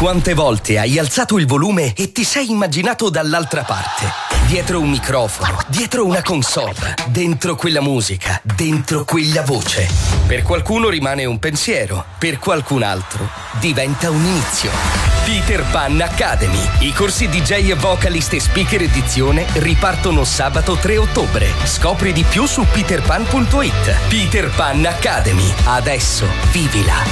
Quante volte hai alzato il volume e ti sei immaginato dall'altra parte? Dietro un microfono, dietro una console, dentro quella musica, dentro quella voce. Per qualcuno rimane un pensiero, per qualcun altro diventa un inizio. Peter Pan Academy. I corsi DJ e vocalist e speaker edizione ripartono sabato 3 ottobre. Scopri di più su peterpan.it. Peter Pan Academy. Adesso vivila.